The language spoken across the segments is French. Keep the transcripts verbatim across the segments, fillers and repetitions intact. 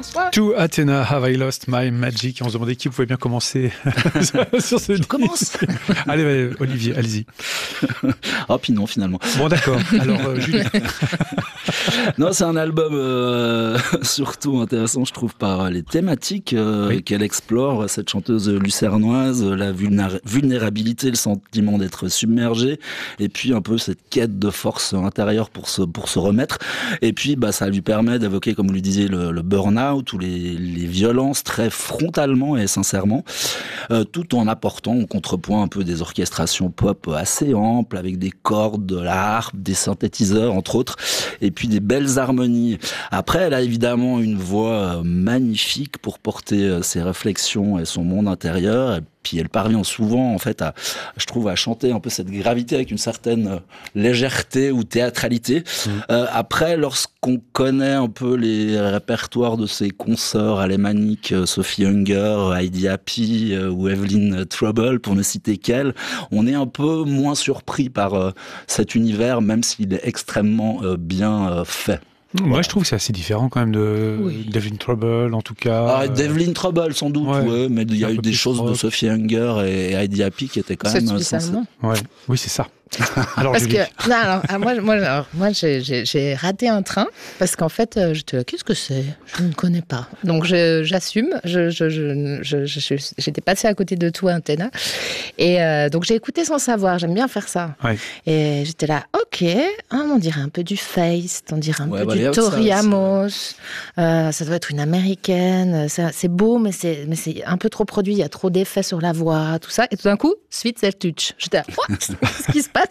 Bonsoir. To Athena, Have I Lost My Magic? On se demandait qui pouvait bien commencer sur ce. Je commence. Allez, allez, Olivier, allez-y. Ah, puis non, finalement. Bon, d'accord. Alors, euh, Julie. Non, c'est un album euh, surtout intéressant, je trouve, par les thématiques euh, oui. qu'elle explore, cette chanteuse lucernoise, la vulnéra- vulnérabilité, le sentiment d'être submergée, et puis un peu cette quête de force intérieure pour se, pour se remettre. Et puis, bah, ça lui permet d'évoquer, comme vous le disiez, le, le burn-out ou les, les violences très frontalement et sincèrement, euh, tout en apportant au contrepoint un peu des orchestrations pop assez amples, avec des cordes, de la harpe, des synthétiseurs, entre autres, et puis des belles harmonies. Après, elle a évidemment une voix magnifique pour porter ses réflexions et son monde intérieur. Et puis elle parvient souvent, en fait, à, je trouve, à chanter un peu cette gravité avec une certaine légèreté ou théâtralité. Mmh. Euh, après, lorsqu'on connaît un peu les répertoires de ses consoeurs alémaniques, Sophie Hunger, Heidi Happy euh, ou Evelyn Trouble, pour ne citer qu'elle, on est un peu moins surpris par euh, cet univers, même s'il est extrêmement euh, bien euh, fait. Moi, voilà. Je trouve que c'est assez différent quand même de oui. Devlin Trouble, en tout cas. Ah, Devlin Trouble, sans doute, ouais. Ouais, mais il y a eu des choses proche. de Sophie Hunger et Heidi Happy qui étaient quand c'est même sensées. Ouais. Oui, c'est ça. Alors, parce que non, alors, moi, moi, alors, moi j'ai, j'ai, j'ai raté un train parce qu'en fait, euh, j'étais là, qu'est-ce que c'est? Je ne connais pas. Donc, je, j'assume. Je, je, je, je, je, j'étais passée à côté de tout Athena. Et euh, donc, j'ai écouté sans savoir. J'aime bien faire ça. Ouais. Et j'étais là, ok, hein, on dirait un peu du Feist, on dirait un ouais, peu bah, du Tori Amos. Euh, ça doit être une américaine. Ça, c'est beau, mais c'est, mais c'est un peu trop produit. Il y a trop d'effets sur la voix, tout ça. Et tout d'un coup, Sweet Self-Touch. J'étais là, qu'est-ce qui se passe?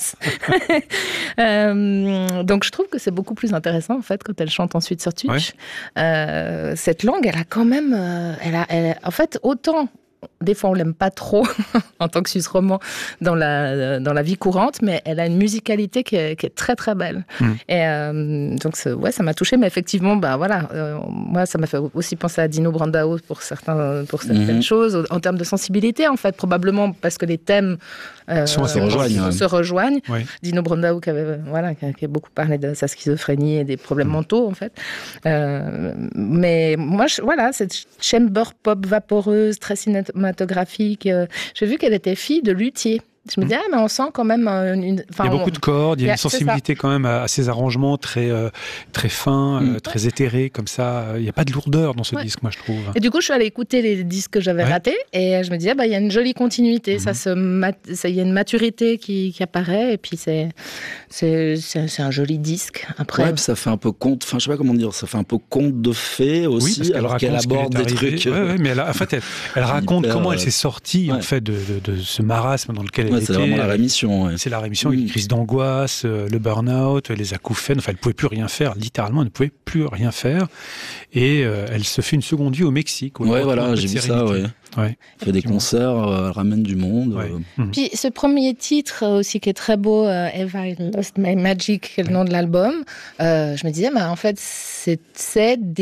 euh, donc je trouve que c'est beaucoup plus intéressant en fait quand elle chante ensuite sur Twitch. Ouais. Euh, cette langue, elle a quand même, euh, elle a, elle, en fait autant. Des fois, on l'aime pas trop en tant que Suisse romand dans la, dans la vie courante, mais elle a une musicalité qui est, qui est très, très belle. Mmh. Et euh, donc, ouais, ça m'a touchée, mais effectivement, bah, voilà, euh, moi, ça m'a fait aussi penser à Dino Brandao pour, certains, pour certaines mmh. choses, en termes de sensibilité, en fait, probablement parce que les thèmes euh, se rejoignent. Se rejoignent. Ouais. Dino Brandao, qui, avait, voilà, qui, a, qui a beaucoup parlé de sa schizophrénie et des problèmes mmh. mentaux, en fait. Euh, mais moi, je, voilà, cette chamber pop vaporeuse, très cinématographique, cinématographique. Euh, j'ai vu qu'elle était fille de luthier. Je me dis, ah, mais on sent quand même une... une il y a beaucoup on... de cordes, il y a une sensibilité quand même à, à ces arrangements très, euh, très fins, mm. euh, très éthérés, comme ça. Il n'y a pas de lourdeur dans ce ouais. disque, moi, je trouve. Et du coup, je suis allée écouter les disques que j'avais ouais. ratés et je me disais, bah, il y a une jolie continuité, mm. ça se mat... ça, il y a une maturité qui, qui apparaît et puis c'est, c'est, c'est, c'est un joli disque. Après, ouais, ça fait un peu conte, enfin, je sais pas comment dire, ça fait un peu conte de fées aussi, oui, alors qu'elle aborde des trucs. Ouais, ouais, mais elle, en fait, elle, elle raconte hyper, comment elle s'est sortie ouais. en fait, de, de, de ce marasme dans lequel elle ouais, c'est vraiment la rémission. Ouais. C'est la rémission, une crise d'angoisse, euh, le burn-out, les acouphènes. Enfin, elle ne pouvait plus rien faire, littéralement, elle ne pouvait plus rien faire. Et euh, elle se fait une seconde vie au Mexique. Ouais, voilà, j'ai vu ça, ouais. Ouais. Elle fait des concerts, euh, elle ramène du monde. Ouais. Euh. Mmh. Puis ce premier titre aussi qui est très beau, euh, Have I Lost My Magic, qui est le nom de l'album, euh, je me disais, bah, en fait, c'est, c'est des